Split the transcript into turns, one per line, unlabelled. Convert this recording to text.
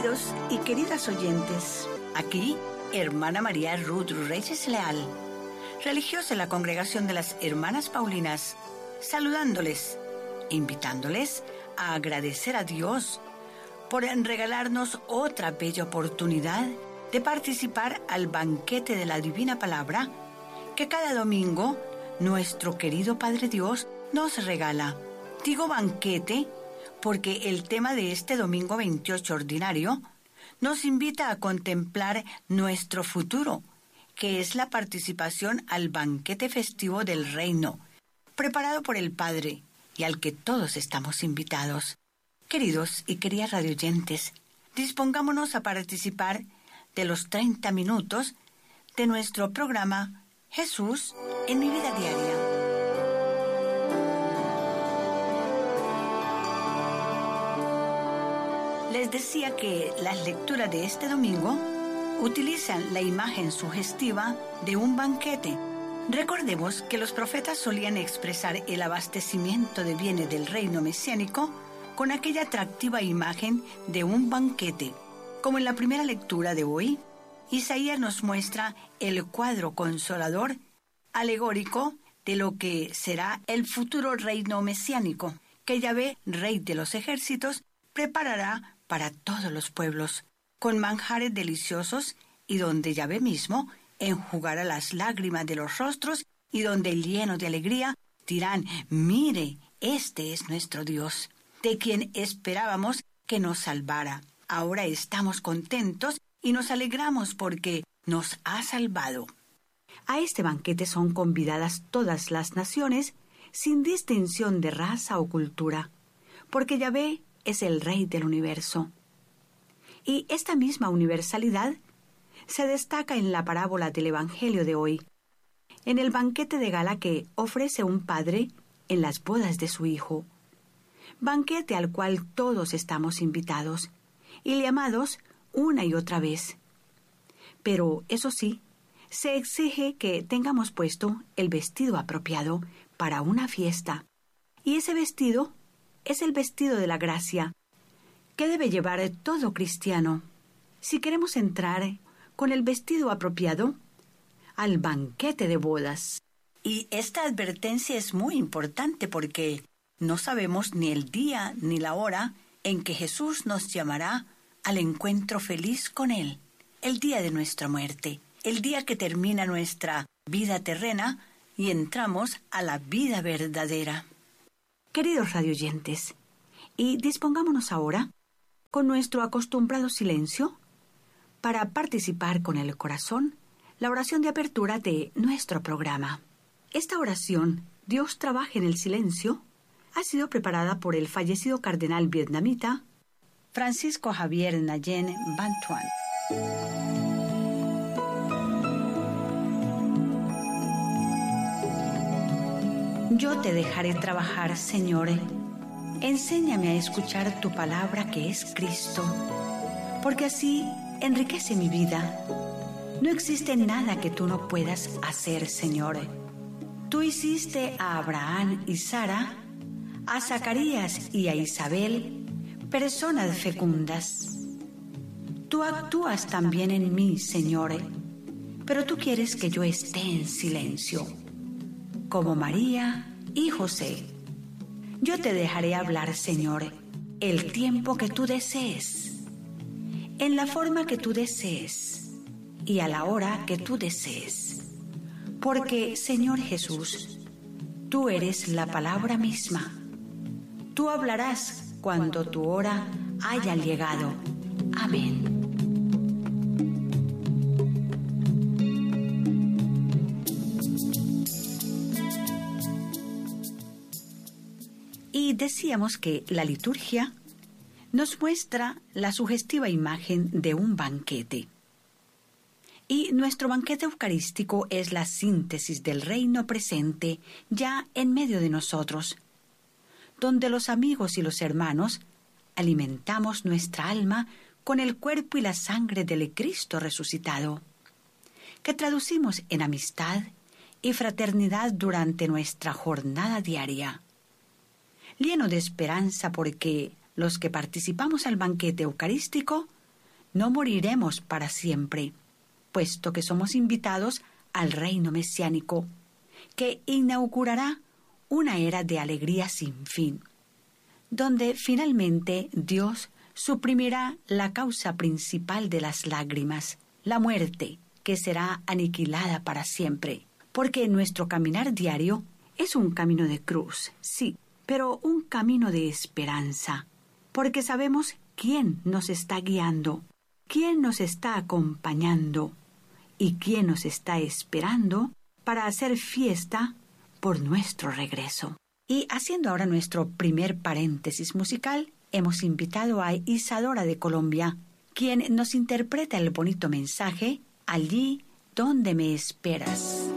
Queridos y queridas oyentes, aquí hermana María Ruth Reyes Leal, religiosa de la Congregación de las Hermanas Paulinas, saludándoles, invitándoles a agradecer a Dios por regalarnos otra bella oportunidad de participar al banquete de la Divina Palabra que cada domingo nuestro querido Padre Dios nos regala. Digo banquete porque el tema de este domingo 28 ordinario nos invita a contemplar nuestro futuro, que es la participación al banquete festivo del reino, preparado por el Padre y al que todos estamos invitados. Queridos y queridas radioyentes, dispongámonos a participar de los 30 minutos de nuestro programa Jesús en mi vida diaria. Les decía que las lecturas de este domingo utilizan la imagen sugestiva de un banquete. Recordemos que los profetas solían expresar el abastecimiento de bienes del reino mesiánico con aquella atractiva imagen de un banquete. Como en la primera lectura de hoy, Isaías nos muestra el cuadro consolador, alegórico de lo que será el futuro reino mesiánico, que Yahvé, Rey de los ejércitos, preparará para todos los pueblos, con manjares deliciosos y donde Yahvé mismo enjugará las lágrimas de los rostros y donde llenos de alegría dirán: mire, este es nuestro Dios, de quien esperábamos que nos salvara. Ahora estamos contentos y nos alegramos porque nos ha salvado. A este banquete son convidadas todas las naciones sin distinción de raza o cultura, porque Yahvé es el Rey del universo. Y esta misma universalidad se destaca en la parábola del Evangelio de hoy, en el banquete de gala que ofrece un padre en las bodas de su hijo, banquete al cual todos estamos invitados y llamados una y otra vez. Pero, eso sí, se exige que tengamos puesto el vestido apropiado para una fiesta, y ese vestido es el vestido de la gracia, que debe llevar todo cristiano. Si queremos entrar con el vestido apropiado al banquete de bodas. Y esta advertencia es muy importante porque no sabemos ni el día ni la hora en que Jesús nos llamará al encuentro feliz con Él, el día de nuestra muerte, el día que termina nuestra vida terrena y entramos a la vida verdadera. Queridos radioyentes, y dispongámonos ahora, con nuestro acostumbrado silencio, para participar con el corazón la oración de apertura de nuestro programa. Esta oración, Dios trabaja en el silencio, ha sido preparada por el fallecido cardenal vietnamita Francisco Javier Nguyen Van Thuan. Yo te dejaré trabajar, Señor. Enséñame a escuchar tu palabra que es Cristo, porque así enriquece mi vida. No existe nada que tú no puedas hacer, Señor. Tú hiciste a Abraham y Sara, a Zacarías y a Isabel, personas fecundas. Tú actúas también en mí, Señor, pero tú quieres que yo esté en silencio, como María y José. Yo te dejaré hablar, Señor, el tiempo que tú desees, en la forma que tú desees y a la hora que tú desees. Porque, Señor Jesús, tú eres la palabra misma. Tú hablarás cuando tu hora haya llegado. Amén. Y decíamos que la liturgia nos muestra la sugestiva imagen de un banquete. Y nuestro banquete eucarístico es la síntesis del reino presente ya en medio de nosotros, donde los amigos y los hermanos alimentamos nuestra alma con el cuerpo y la sangre del Cristo resucitado, que traducimos en amistad y fraternidad durante nuestra jornada diaria. Lleno de esperanza porque los que participamos al banquete eucarístico no moriremos para siempre, puesto que somos invitados al reino mesiánico, que inaugurará una era de alegría sin fin, donde finalmente Dios suprimirá la causa principal de las lágrimas, la muerte, que será aniquilada para siempre, porque nuestro caminar diario es un camino de cruz, sí, pero un camino de esperanza, porque sabemos quién nos está guiando, quién nos está acompañando y quién nos está esperando para hacer fiesta por nuestro regreso. Y haciendo ahora nuestro primer paréntesis musical, hemos invitado a Isadora de Colombia, quien nos interpreta el bonito mensaje Allí donde me esperas.